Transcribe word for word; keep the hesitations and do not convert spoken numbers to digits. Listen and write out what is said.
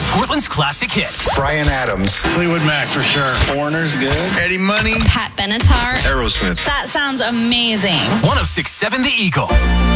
Portland's classic hits. Bryan Adams. Fleetwood Mac for sure. Foreigner's good. Eddie Money. Pat Benatar. Aerosmith. That sounds amazing. one oh six point seven The Eagle.